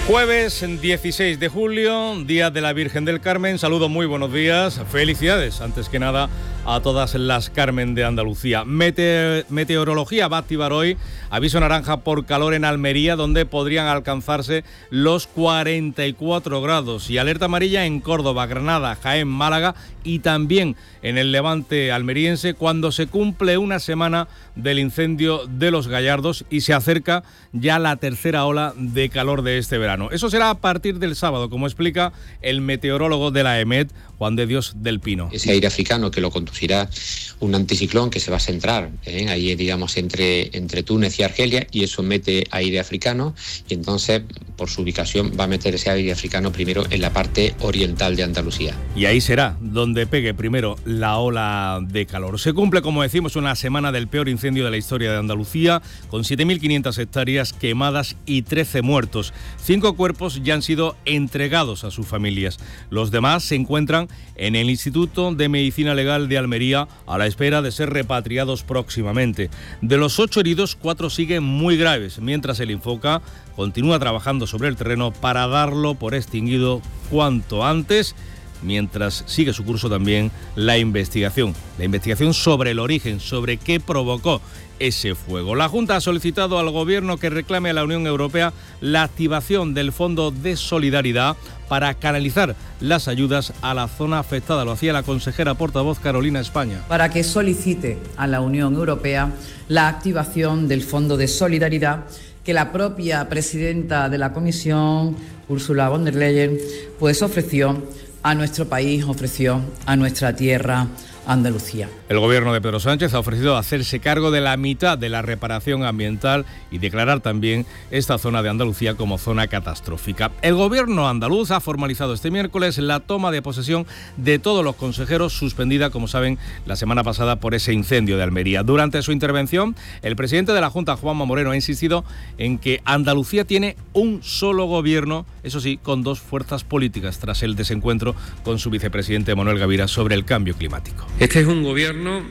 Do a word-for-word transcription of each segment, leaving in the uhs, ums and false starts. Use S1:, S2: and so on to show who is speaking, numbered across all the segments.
S1: Jueves dieciséis de julio, Día de la Virgen del Carmen. Saludo, muy buenos días. Felicidades, antes que nada, a todas las Carmen de Andalucía. Mete- meteorología va a activar hoy aviso naranja por calor en Almería, donde podrían alcanzarse los cuarenta y cuatro grados. Y alerta amarilla en Córdoba, Granada, Jaén, Málaga y también en el Levante almeriense, cuando se cumple una semana del incendio de Los Gallardos y se acerca ya la tercera ola de calor de este verano. Eso será a partir del sábado, como explica el meteorólogo de la EMET, Juan de Dios del Pino.
S2: Ese aire africano que lo conducirá un anticiclón que se va a centrar ¿eh? ahí, digamos, entre, entre Túnez y Argelia, y eso mete aire africano, y entonces, por su ubicación, va a meter ese aire africano primero en la parte oriental de Andalucía.
S1: Y ahí será donde pegue primero la ola de calor. Se cumple, como decimos, una semana del peor incendio de la historia de Andalucía, con siete mil quinientas hectáreas quemadas y trece muertos. Cinco cuerpos ya han sido entregados a sus familias. Los demás se encuentran en el Instituto de Medicina Legal de Almería a la espera de ser repatriados próximamente. De los ocho heridos, cuatro siguen muy graves, mientras el Infoca continúa trabajando sobre el terreno para darlo por extinguido cuanto antes, mientras sigue su curso también la investigación, la investigación sobre el origen, sobre qué provocó ese fuego. La Junta ha solicitado al Gobierno que reclame a la Unión Europea la activación del Fondo de Solidaridad para canalizar las ayudas a la zona afectada. Lo hacía la consejera portavoz Carolina España.
S3: Para que solicite a la Unión Europea la activación del Fondo de Solidaridad que la propia presidenta de la Comisión, Ursula von der Leyen, pues ofreció a nuestro país, ofreció a nuestra tierra, Andalucía.
S1: El gobierno de Pedro Sánchez ha ofrecido hacerse cargo de la mitad de la reparación ambiental y declarar también esta zona de Andalucía como zona catastrófica. El gobierno andaluz ha formalizado este miércoles la toma de posesión de todos los consejeros, suspendida, como saben, la semana pasada por ese incendio de Almería. Durante su intervención, el presidente de la Junta, Juanma Moreno, ha insistido en que Andalucía tiene un solo gobierno, eso sí, con dos fuerzas políticas, tras el desencuentro con su vicepresidente Manuel Gavira sobre el cambio climático.
S4: Este es un gobierno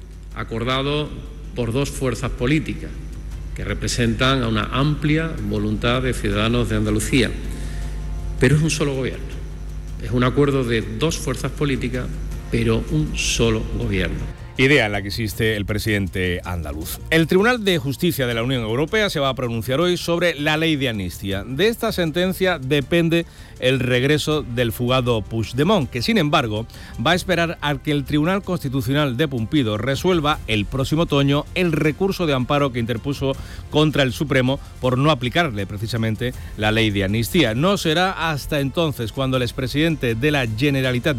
S4: acordado por dos fuerzas políticas que representan a una amplia voluntad de ciudadanos de Andalucía, pero es un solo gobierno. Es un acuerdo de dos fuerzas políticas, pero un solo gobierno.
S1: Idea en la que existe el presidente andaluz. El Tribunal de Justicia de la Unión Europea se va a pronunciar hoy sobre la ley de amnistía. De esta sentencia depende el regreso del fugado Puigdemont, que sin embargo va a esperar a que el Tribunal Constitucional de Pumpido resuelva el próximo otoño el recurso de amparo que interpuso contra el Supremo por no aplicarle precisamente la ley de amnistía. No será hasta entonces cuando el expresidente de la Generalitat